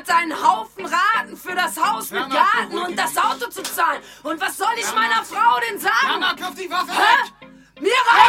hat einen Haufen Raten für das Haus mit Garten und das Auto zu zahlen. Und was soll ich meiner Frau denn sagen? Mama, kauf die Waffe Hä? weg! Mir reicht